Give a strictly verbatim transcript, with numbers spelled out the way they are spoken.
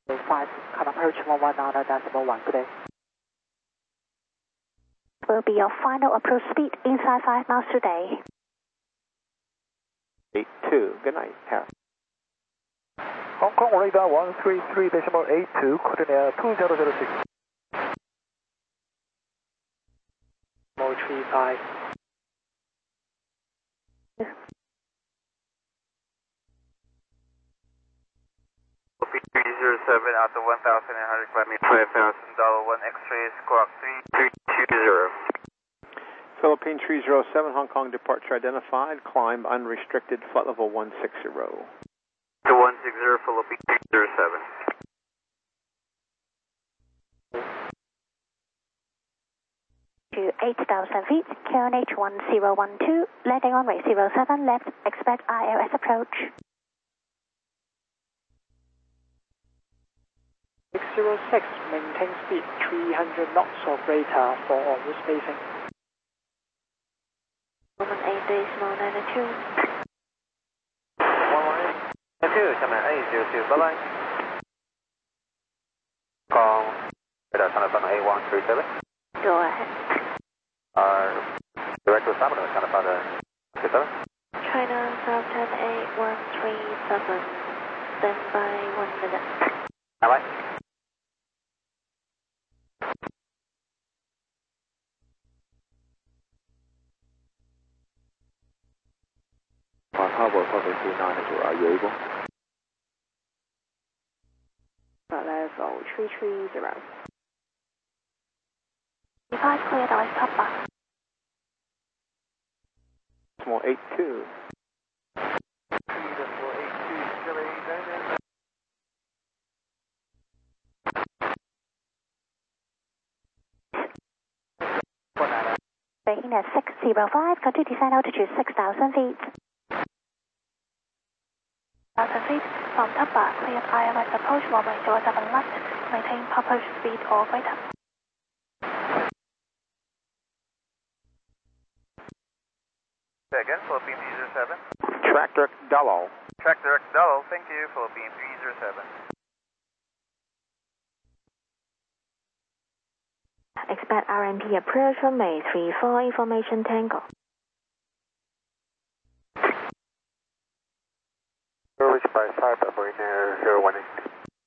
five, can approach one one nine decimal one, good day. Will be your final approach speed inside five miles today. eight two, good night, pass. Hong Kong radar one three three decimal eight two, coordinate two zero zero six. Mode three five. three zero seven out to one thousand eight hundred, climb me five thousand, dollar one X-ray, squawk three three two zero. Philippine three zero seven, Hong Kong departure identified, climb unrestricted, flight level one sixty. To one sixty, Philippine three zero seven. To eight thousand feet, K N H one zero one two, landing on runway zero seven left, expect I L S approach. six zero six, maintain speed three hundred knots or greater for en route spacing. Moment eight decimal nine two. one one eight two, come in eight zero two, bye bye. Call, radar China Southern eight one three seven. Go ahead. Uh, direct to Sabado, China Southern two seven. China Southern eight one three seven, stand by one minute. Bye bye. On Harbor Public three nine, are you able? Level three three zero. five clear, that was top bar. Decimal eight two. Beijing at six zero five, continue descend altitude six thousand feet. one thousand feet, from top bar, cleared I L S approach, runway zero seven left, maintain approach speed or greater. Say again, Philippine three zero seven. Track direct Dullo. Track direct Dullo, thank you, Philippine three zero seven. Expect R M P approach from May three four, information tango.